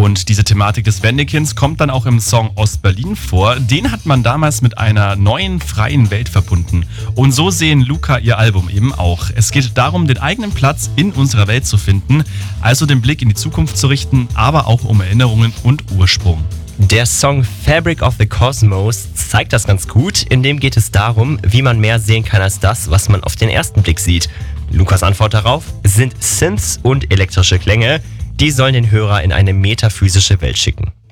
Und diese Thematik des Wendekinds kommt dann auch im Song Ostberlin vor. Den hat man damals mit einer neuen, freien Welt verbunden. Und so sehen Luca ihr Album eben auch. Es geht darum, den eigenen Platz in unserer Welt zu finden, also den Blick in die Zukunft zu richten, aber auch um Erinnerungen und Ursprung. Der Song Fabric of the Cosmos zeigt das ganz gut. In dem geht es darum, wie man mehr sehen kann als das, was man auf den ersten Blick sieht. Lukas Antwort darauf sind Synths und elektrische Klänge. Die sollen den Hörer in eine metaphysische Welt schicken.